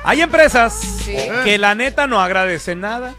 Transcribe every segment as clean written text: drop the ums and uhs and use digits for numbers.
Hay empresas que la neta no agradecen nada.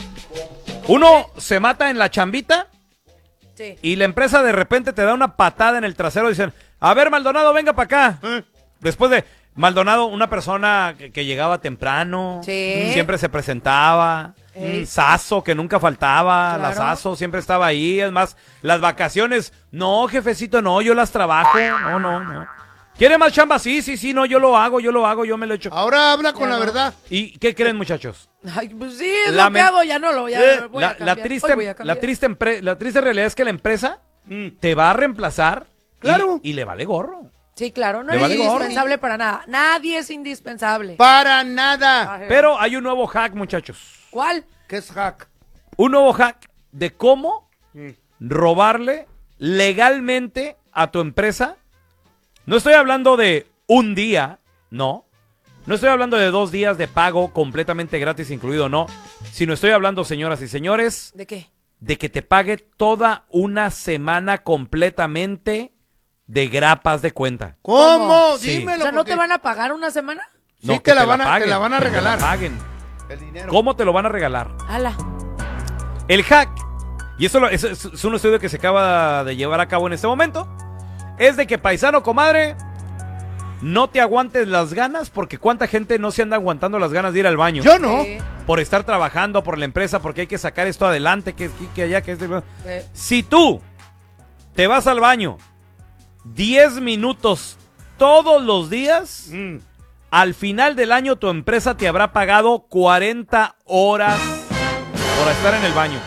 Uno se mata en la chambita y la empresa de repente te da una patada en el trasero y dicen, a ver, Maldonado, venga para acá. Después de Maldonado, una persona que llegaba temprano, siempre se presentaba. Sazo, que nunca faltaba, la Sazo siempre estaba ahí. Es más, las vacaciones, no, jefecito, no, yo las trabajo. No. ¿Quiere más chamba? Sí, no, yo lo hago, yo me lo echo. Ahora habla con la verdad. ¿Y qué creen, muchachos? Ay, pues sí, es lo que hago, ya no lo voy a cambiar. La triste realidad es que la empresa te va a reemplazar y le vale gorro. Sí, claro, no es indispensable para nada. Nadie es indispensable. Para nada. Pero hay un nuevo hack, muchachos. ¿Cuál? ¿Qué es hack? Un nuevo hack de cómo robarle legalmente a tu empresa. No estoy hablando de un día, no. No estoy hablando de 2 días de pago completamente gratis incluido, no. Sino estoy hablando, señoras y señores. ¿De qué? De que te pague toda una semana completamente de grapas de cuenta. ¿Cómo? Sí. Dímelo. O sea, ¿no te van a pagar una semana? Sí, no, te la van a regalar. Que te la paguen. El dinero. ¿Cómo te lo van a regalar? ¡Hala! El hack, y eso es un estudio que se acaba de llevar a cabo en este momento, es de que, paisano, comadre, no te aguantes las ganas, porque cuánta gente no se anda aguantando las ganas de ir al baño. Yo no. Por estar trabajando, por la empresa, porque hay que sacar esto adelante, que allá, que Si tú te vas al baño 10 minutos todos los días, al final del año tu empresa te habrá pagado 40 horas por estar en el baño.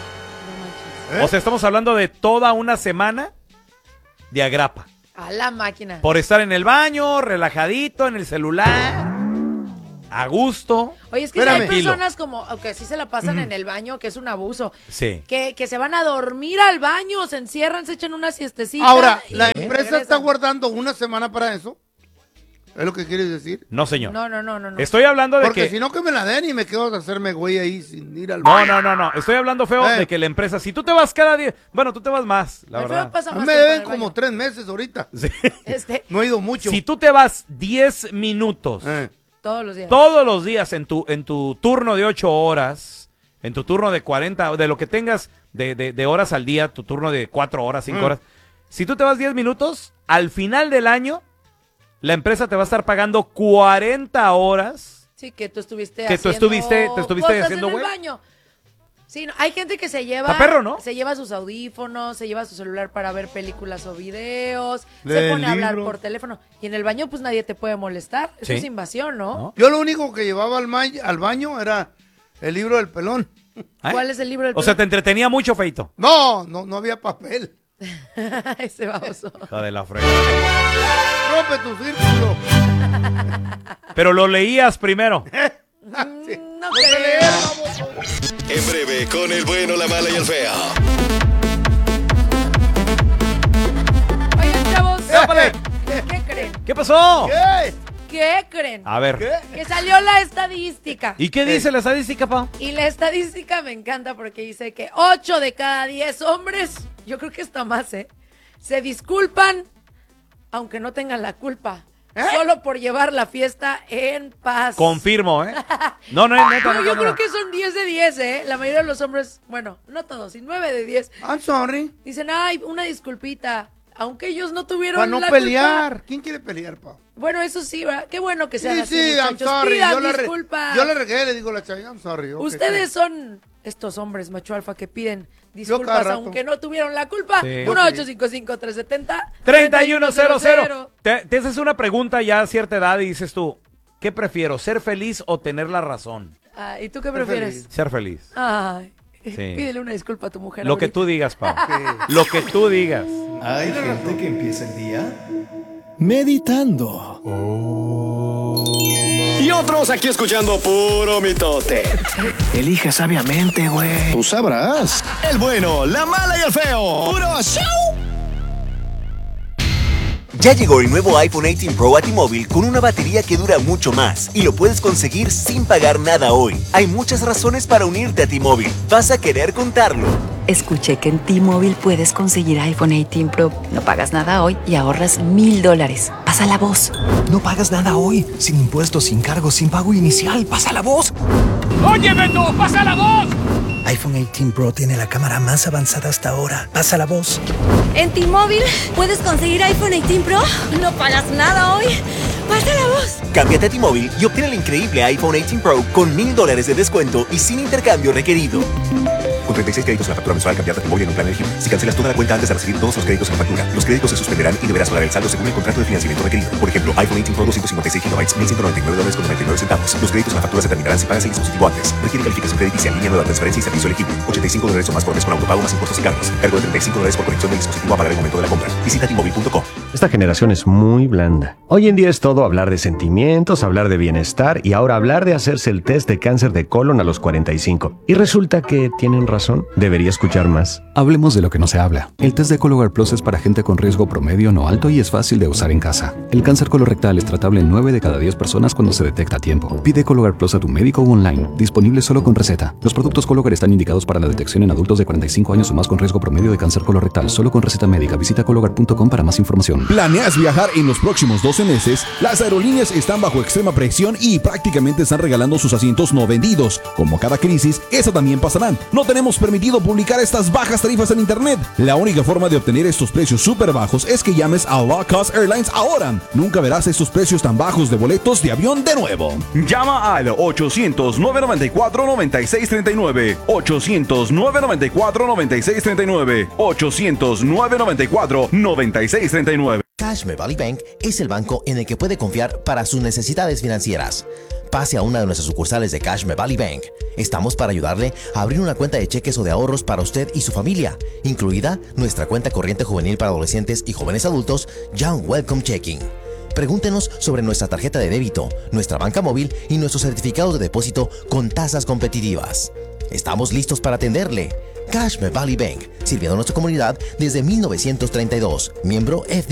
O sea, estamos hablando de toda una semana de agrapa. A la máquina. Por estar en el baño, relajadito, en el celular, a gusto. Oye, es que si hay personas como que sí se la pasan en el baño, que es un abuso. Sí. Que se van a dormir al baño, se encierran, se echan una siestecita. Ahora, ¿la empresa está guardando una semana para eso? ¿Es lo que quieres decir? No, señor. No. Estoy hablando de porque si no, que me la den y me quedo a hacerme güey ahí sin ir al baño. No. Estoy hablando, feo, de que la empresa, si tú te vas cada día, bueno, tú te vas más, la verdad. Me deben como 3 meses ahorita. Sí. No he ido mucho. Si tú te vas 10 minutos. Todos los días. Todos los días en tu turno de 8 horas, en tu turno de 40, de lo que tengas de horas al día, tu turno de 4 horas, 5 horas. Si tú te vas 10 minutos, al final del año, la empresa te va a estar pagando 40 horas. Sí, que tú estuviste haciendo güey. Baño. Sí, no, hay gente que se lleva perro, ¿no? Se lleva sus audífonos, se lleva su celular para ver películas o videos, se pone a hablar por teléfono. Y en el baño, pues nadie te puede molestar. Eso es invasión, ¿no? Yo lo único que llevaba al baño era el libro del pelón. ¿Cuál es el libro del pelón? O sea, te entretenía mucho, feito. No había papel. Ese baboso. Hija de la fregada. Rompe tu círculo. Pero lo leías primero. Sí. No creo. En breve, con el bueno, la mala y el feo. Oigan, chavos. ¿Qué creen? ¿Qué pasó? ¿Qué creen? A ver. Que salió la estadística. ¿Y qué dice la estadística, pa? Y la estadística me encanta porque dice que 8 de cada 10 hombres, yo creo que está más, se disculpan aunque no tengan la culpa. Solo por llevar la fiesta en paz. Confirmo, No, yo creo que son 10 de 10, La mayoría de los hombres, bueno, no todos, y 9 de 10. I'm sorry. Dicen, ay, una disculpita. Aunque ellos no tuvieron para no la pelear. culpa. ¿Quién quiere pelear, pa? Bueno, eso sí, ¿verdad? Qué bueno que sean así, I'm muchachos. sorry. Pidan disculpas. Yo le regué, le digo a la chava, I'm sorry. Okay, ustedes son estos hombres macho alfa que piden disculpas aunque no tuvieron la culpa. Sí. 1-855-370-3100. Te haces una pregunta ya a cierta edad y dices tú, ¿qué prefiero, ser feliz o tener la razón? ¿Y tú qué prefieres? Ser feliz. Ay, sí. Pídele una disculpa a tu mujer. Lo que tú digas, pa. Lo que tú digas. Hay gente que empieza el día meditando. Y otros aquí escuchando puro mitote. Elige sabiamente, güey. Tú sabrás. El bueno, la mala y el feo. ¡Puro show! Ya llegó el nuevo iPhone 18 Pro a T-Mobile con una batería que dura mucho más y lo puedes conseguir sin pagar nada hoy. Hay muchas razones para unirte a T-Mobile. Vas a querer contarlo. Escuché que en T-Mobile puedes conseguir iPhone 18 Pro. No pagas nada hoy y ahorras $1,000. Pasa la voz. No pagas nada hoy Sin impuestos, sin cargos, sin pago inicial. ¡Pasa la voz! ¡Oye, Beto! ¡Pasa la voz! iPhone 18 Pro tiene la cámara más avanzada hasta ahora. ¡Pasa la voz! En T-Mobile puedes conseguir iPhone 18 Pro. No pagas nada hoy. ¡Pasa la voz! Cámbiate a T-Mobile y obtén el increíble iPhone 18 Pro con $1,000 de descuento y sin intercambio requerido. Con 36 créditos en la factura mensual, cambiarte a T-Mobile en un plan elegible. Si cancelas toda la cuenta antes de recibir todos los créditos en la factura, los créditos se suspenderán y deberás pagar el saldo según el contrato de financiamiento requerido. Por ejemplo, iPhone 18 Pro 256 GB, $1,199.99. Los créditos en la factura se terminarán si pagas el dispositivo antes. Requiere calificación crediticia, línea nueva, transferencia y servicio elegible. $85 o más por mes con autopago más impuestos y cargos. Cargo de $35 por conexión del dispositivo a pagar el momento de la compra. Visita T-Mobile.com. Esta generación es muy blanda. Hoy en día es todo hablar de sentimientos, hablar de bienestar y ahora hablar de hacerse el test de cáncer de colon a los 45. Y resulta que tienen razón. Debería escuchar más. Hablemos de lo que no se habla. El test de Cologuard Plus es para gente con riesgo promedio no alto y es fácil de usar en casa. El cáncer colorectal es tratable en 9 de cada 10 personas cuando se detecta a tiempo. Pide Cologuard Plus a tu médico o online. Disponible solo con receta. Los productos Cologuard están indicados para la detección en adultos de 45 años o más con riesgo promedio de cáncer colorectal. Solo con receta médica. Visita Cologuard.com para más información. ¿Planeas viajar en los próximos 12 meses? Las aerolíneas están bajo extrema presión y prácticamente están regalando sus asientos no vendidos. Como cada crisis, esa también pasará. No tenemos permitido publicar estas bajas tarifas en internet. La única forma de obtener estos precios súper bajos es que llames a Low Cost Airlines ahora. Nunca verás estos precios tan bajos de boletos de avión de nuevo. Llama al 800-994-9639. 800-994-9639. 800-994-9639. Cashme Valley Bank es el banco en el que puede confiar para sus necesidades financieras. Pase a una de nuestras sucursales de Cashme Valley Bank. Estamos para ayudarle a abrir una cuenta de cheques o de ahorros para usted y su familia, incluida nuestra cuenta corriente juvenil para adolescentes y jóvenes adultos, Young Welcome Checking. Pregúntenos sobre nuestra tarjeta de débito, nuestra banca móvil y nuestros certificados de depósito con tasas competitivas. Estamos listos para atenderle. Cashme Valley Bank, sirviendo a nuestra comunidad desde 1932. Miembro FDIC.